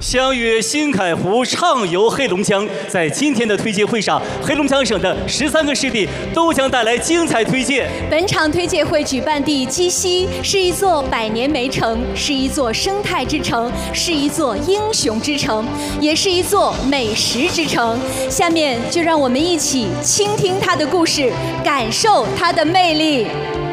相约新凯湖，畅游黑龙江。在今天的推介会上，黑龙江省的13个湿地都将带来精彩推荐。 本场推介会举办地鸡西是一座百年煤城，是一座生态之城，是一座英雄之城，也是一座美食之城。下面就让我们一起倾听它的故事，感受它的魅力。